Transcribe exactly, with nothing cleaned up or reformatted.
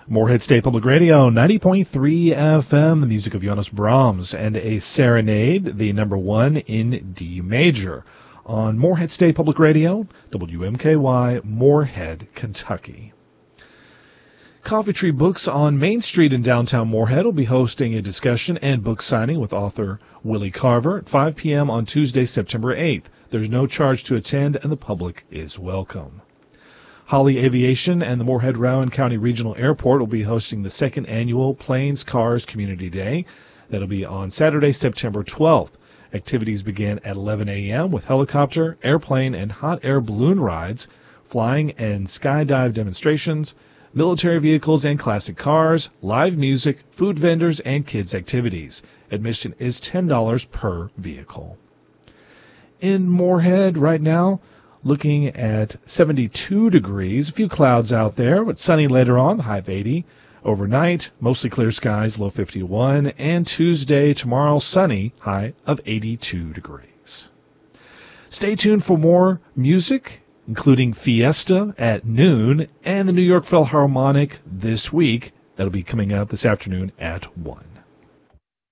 Moorhead State Public Radio, ninety point three F M, the music of Johannes Brahms, and a serenade, the number one in D major, on Moorhead State Public Radio, W M K Y, Moorhead, Kentucky. Coffee Tree Books on Main Street in downtown Moorhead will be hosting a discussion and book signing with author Willie Carver at five p.m. on Tuesday, September eighth. There's no charge to attend, and the public is welcome. Holly Aviation and the Moorhead-Rowan County Regional Airport will be hosting the second annual Planes Cars Community Day. That'll be on Saturday, September twelfth. Activities begin at eleven a.m. with helicopter, airplane, and hot air balloon rides, flying and skydive demonstrations, military vehicles and classic cars, live music, food vendors, and kids' activities. Admission is ten dollars per vehicle. In Moorhead right now, looking at seventy-two degrees, a few clouds out there, but sunny later on, high of eighty. Overnight, mostly clear skies, low fifty-one. And Tuesday, tomorrow, sunny, high of eighty-two degrees. Stay tuned for more music, including Fiesta at noon and the New York Philharmonic this week. That'll be coming up this afternoon at one.